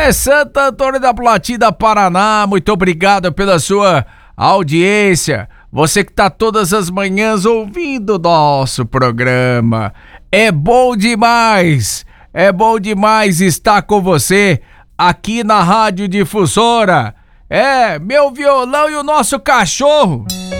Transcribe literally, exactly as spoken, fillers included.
de Santo Antônio da Platina, Paraná. Muito obrigado pela sua audiência. Você que tá todas as manhãs ouvindo nosso programa. É bom demais, é bom demais estar com você aqui na Rádio Difusora. É, meu violão e o nosso cachorro